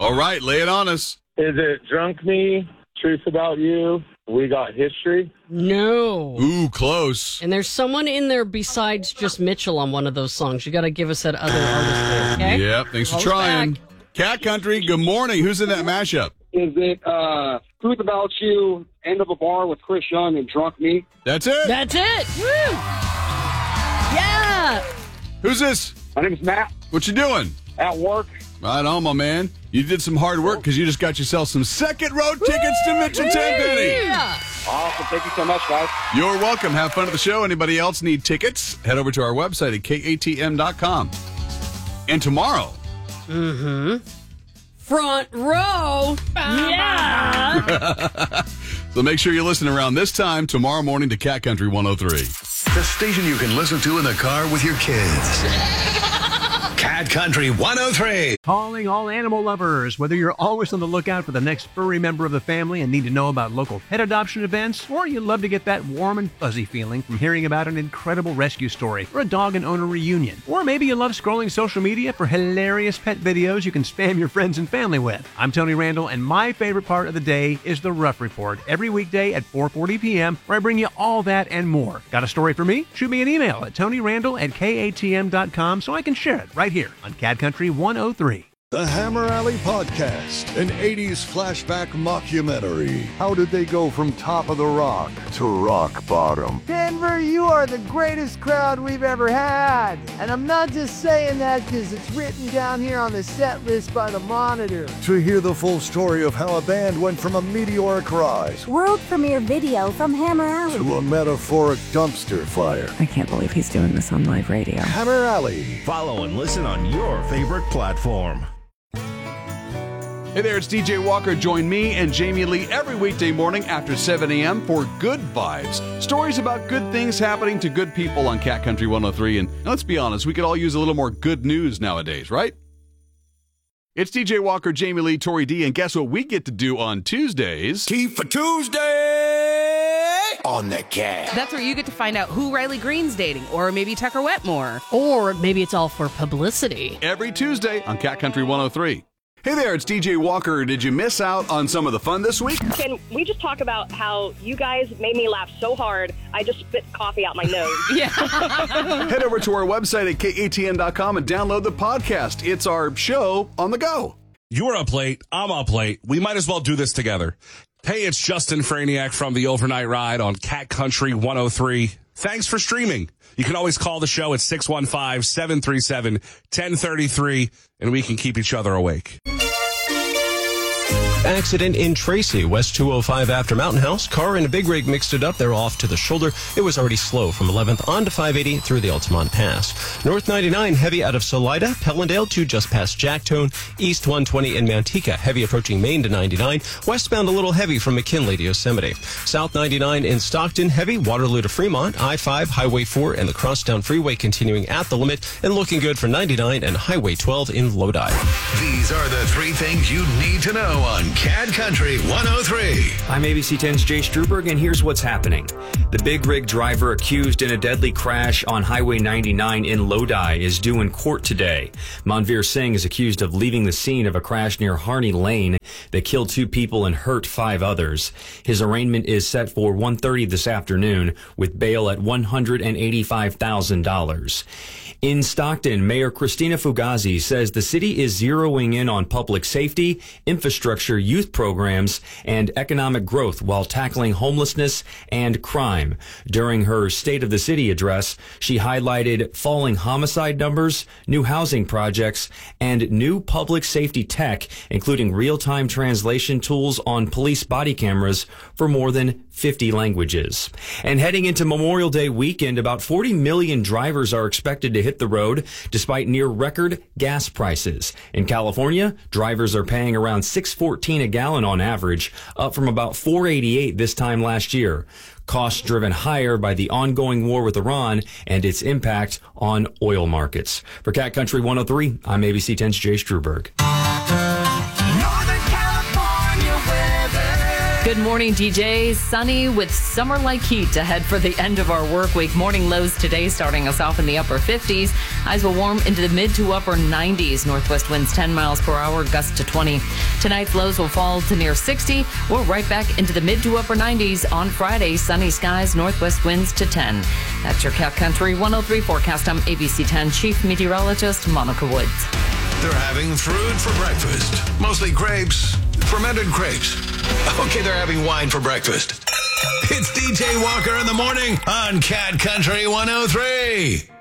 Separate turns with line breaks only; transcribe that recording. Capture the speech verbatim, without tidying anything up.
All right, lay it on us.
Is it Drunk Me, Truth About You, We Got History?
No.
Ooh, close.
And there's someone in there besides just Mitchell on one of those songs. You got to give us that other artist there, okay?
Yep, thanks for
Close
trying.
back.
Cat Country, good morning. Who's in that mashup?
Is it uh, Truth About You, End of a Bar with Chris Young and Drunk Me?
That's it.
That's it. Woo! Yeah.
Who's this?
My name is Matt.
What you doing?
At work.
Right on, my man. You did some hard work because you just got yourself some second row tickets to Mitchell Tenpenny.
Yeah.
Awesome. Thank you so much, guys.
You're welcome. Have fun at the show. Anybody else need tickets? Head over to our website at K A T M dot com. And tomorrow.
Mm-hmm. Front row. Yeah.
So make sure you listen around this time tomorrow morning to Cat Country one oh three.
The station you can listen to in the car with your kids. Cat Country one oh three.
Calling all animal lovers. Whether you're always on the lookout for the next furry member of the family and need to know about local pet adoption events, or you love to get that warm and fuzzy feeling from hearing about an incredible rescue story or a dog and owner reunion, or maybe you love scrolling social media for hilarious pet videos you can spam your friends and family with. I'm Tony Randall, and my favorite part of the day is the Rough Report every weekday at four forty p.m. where I bring you all that and more. Got a story for me? Shoot me an email at tonyrandall at K A T M dot com so I can share it right here on Cat Country one oh three.
The Hammer Alley Podcast, an eighties flashback mockumentary. How did they go from top of the rock to rock bottom?
Denver, you are the greatest crowd we've ever had. And I'm not just saying that because it's written down here on the set list by the Monitor.
To hear the full story of how a band went from a meteoric rise
world premiere video from Hammer Alley
to a metaphoric dumpster fire.
I can't believe he's doing this on live radio.
Hammer Alley.
Follow and listen on your favorite platform.
Hey there, it's D J Walker. Join me and Jamie Lee every weekday morning after seven a.m. for Good Vibes. Stories about good things happening to good people on Cat Country one oh three. And let's be honest, we could all use a little more good news nowadays, right? It's D J Walker, Jamie Lee, Tori D, and guess what we get to do on Tuesdays?
Tea for Tuesday on the Cat.
That's where you get to find out who Riley Green's dating, or maybe Tucker Wetmore.
Or maybe it's all for publicity.
Every Tuesday on Cat Country one oh three. Hey there, it's D J Walker. Did you miss out on some of the fun this week?
Can we just talk about how you guys made me laugh so hard, I just spit coffee out my nose?
Yeah.
Head over to our website at K A T M dot com and download the podcast. It's our show on the go.
You're up late. I'm up late. We might as well do this together. Hey, it's Justin Franiak from the Overnight Ride on Cat Country one oh three. Thanks for streaming. You can always call the show at six one five, seven three seven, one zero three three, and we can keep each other awake.
Accident in Tracy, West two oh five after Mountain House. Car and a big rig mixed it up. They're off to the shoulder. It was already slow from eleventh on to five eighty through the Altamont Pass. North ninety-nine, heavy out of Salida, Pellendale to just past Jacktone. East one twenty in Manteca, heavy approaching Maine to ninety-nine. Westbound a little heavy from McKinley to Yosemite. South ninety-nine in Stockton, heavy, Waterloo to Fremont. I five, Highway four, and the Crosstown Freeway continuing at the limit. And looking good for ninety-nine and Highway twelve in Lodi.
These are the three things you need to know on Cat Country one oh three.
I'm A B C ten's Jay Struberg, and here's what's happening. The big rig driver accused in a deadly crash on Highway ninety-nine in Lodi is due in court today. Manveer Singh is accused of leaving the scene of a crash near Harney Lane that killed two people and hurt five others. His arraignment is set for one thirty this afternoon, with bail at one hundred eighty-five thousand dollars. In Stockton, Mayor Christina Fugazi says the city is zeroing in on public safety, infrastructure, youth programs, and economic growth while tackling homelessness and crime. During her State of the City address, she highlighted falling homicide numbers, new housing projects, and new public safety tech, including real-time translation tools on police body cameras for more than fifty languages. And heading into Memorial Day weekend, about forty million drivers are expected to hit the road despite near record gas prices. In California, drivers are paying around six fourteen a gallon on average, up from about four eighty-eight this time last year. Costs driven higher by the ongoing war with Iran and its impact on oil markets. For Cat Country one oh three, I'm A B C ten's Jay Struberg.
Northern California weather. Good morning, D J. Sunny with summer-like heat ahead for the end of our work week. Morning lows today starting us off in the upper fifties. Highs will warm into the mid to upper nineties. Northwest winds ten miles per hour, gusts to twenty. Tonight's lows will fall to near sixty. We're right back into the mid to upper nineties on Friday. Sunny skies, northwest winds to ten. That's your Cat Country one oh three forecast. I'm A B C ten Chief Meteorologist Monica Woods.
They're having fruit for breakfast. Mostly grapes, fermented grapes. Okay, they're having wine for breakfast. It's D J Walker in the morning on Cat Country one oh three.